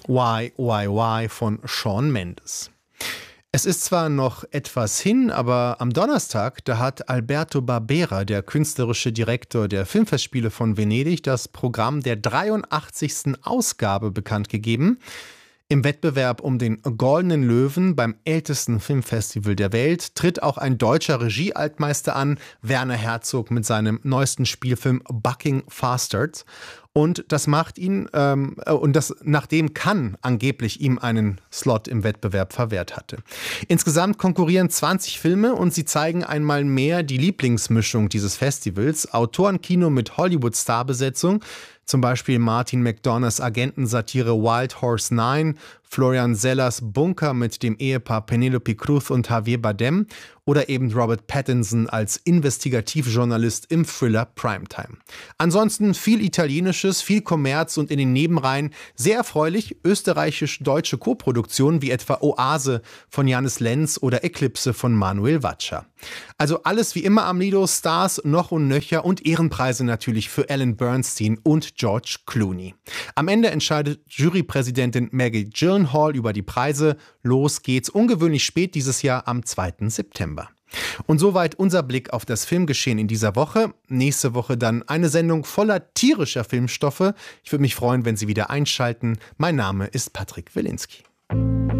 Why, Why, Why von Shawn Mendes. Es ist zwar noch etwas hin, aber am Donnerstag, da hat Alberto Barbera, der künstlerische Direktor der Filmfestspiele von Venedig, das Programm der 83. Ausgabe bekannt gegeben. Im Wettbewerb um den Goldenen Löwen beim ältesten Filmfestival der Welt tritt auch ein deutscher Regiealtmeister an, Werner Herzog mit seinem neuesten Spielfilm Bucking Fasters. Und das macht ihn, nachdem Cannes angeblich ihm einen Slot im Wettbewerb verwehrt hatte. Insgesamt konkurrieren 20 Filme und sie zeigen einmal mehr die Lieblingsmischung dieses Festivals. Autorenkino mit Hollywood-Starbesetzung, zum Beispiel Martin McDonaghs Agentensatire Wild Horse 9, Florian Sellers Bunker mit dem Ehepaar Penelope Cruz und Javier Bardem oder eben Robert Pattinson als Investigativjournalist im Thriller Primetime. Ansonsten viel Italienisches, viel Kommerz und in den Nebenreihen sehr erfreulich österreichisch-deutsche Koproduktionen wie etwa Oase von Jannis Lenz oder Eclipse von Manuel Vacca. Also alles wie immer am Lido, Stars noch und nöcher und Ehrenpreise natürlich für Ellen Bernstein und George Clooney. Am Ende entscheidet Jurypräsidentin Maggie Gyllenhaal über die Preise. Los geht's ungewöhnlich spät dieses Jahr am 2. September. Und soweit unser Blick auf das Filmgeschehen in dieser Woche. Nächste Woche dann eine Sendung voller tierischer Filmstoffe. Ich würde mich freuen, wenn Sie wieder einschalten. Mein Name ist Patrick Wilinski.